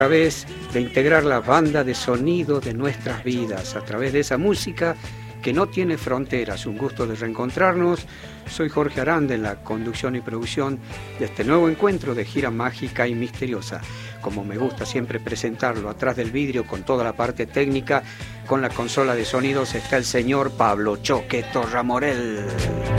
través de integrar la banda de sonido de nuestras vidas, a través de esa música que no tiene fronteras. Un gusto de reencontrarnos. Soy Jorge Aranda en la conducción y producción de este nuevo encuentro de gira mágica y misteriosa. Como me gusta siempre presentarlo, atrás del vidrio con toda la parte técnica, con la consola de sonidos, está el señor Pablo Choque Torramorel.